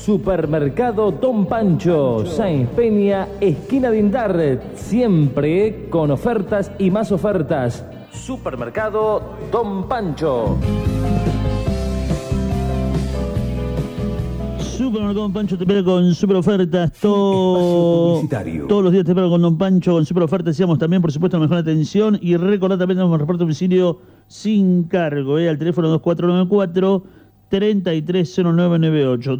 Supermercado Don Pancho, Sáenz Peña, esquina de Indar, siempre con ofertas y más ofertas. Supermercado Don Pancho. Supermercado Don Pancho te espera con super ofertas. Todos los días te espera con Don Pancho con super ofertas. Decíamos también, por supuesto, la mejor atención. Y recordad también tenemos reparto domicilio sin cargo. Al teléfono 2494-330998.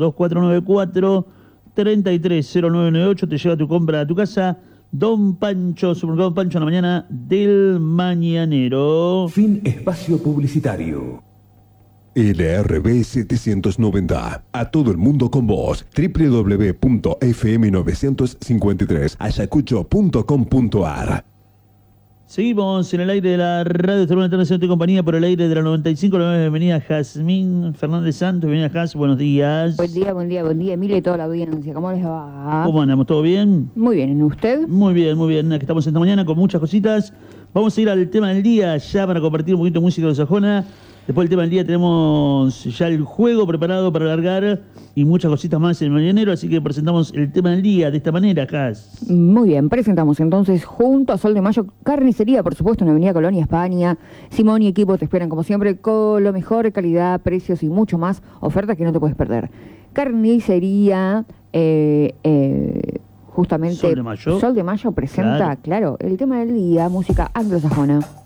2494-330998. Te lleva tu compra a tu casa. Don Pancho, Supermercado Don Pancho en la mañana del mañanero. Fin espacio publicitario. LRB 790. A todo el mundo con vos. www.fm953ayacucho.com.ar. Seguimos en el aire de la radio Terminal Internacional de Compañía por el aire de la 95.9. Bienvenida Jazmín Fernández Santos. Bienvenida Jaz, buenos días. Buen día, Emilio y toda la audiencia. ¿Cómo les va? ¿Cómo andamos? ¿Todo bien? Muy bien, ¿y usted? Muy bien, muy bien. Aquí estamos esta mañana con muchas cositas. Vamos a ir al tema del día ya para compartir un poquito de música de Sajona. Después del tema del día tenemos ya el juego preparado para largar y muchas cositas más en el mañanero, así que presentamos el tema del día de esta manera, Cas. Muy bien, presentamos entonces junto a Sol de Mayo Carnicería, por supuesto, en la Avenida Colonia, España. Simón y equipo te esperan como siempre con lo mejor, calidad, precios y mucho más. Ofertas que no te puedes perder. Carnicería, justamente Sol de Mayo. Sol de Mayo presenta, claro, el tema del día, música anglosajona.